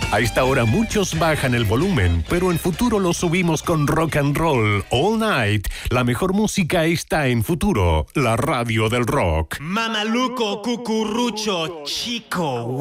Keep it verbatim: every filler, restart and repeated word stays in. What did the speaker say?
A esta hora muchos bajan el volumen, pero en Futuro lo subimos con rock and roll all night. La mejor música está en Futuro, la radio del rock. Mamaluco, cucurrucho, chico.